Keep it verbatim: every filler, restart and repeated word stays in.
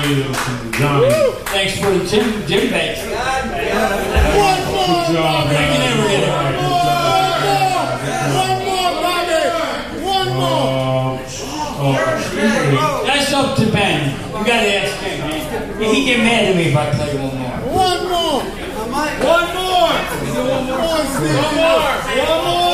Williams and Johnny. Thanks for the gym, gym bags. One more, Good job, Bobby. man. never get it. One more, Bobby. One more. Um, oh, That's up to Ben. You gotta ask him, man. He get mad at me if I tell you one more. One more. One more! One more. One more! One more.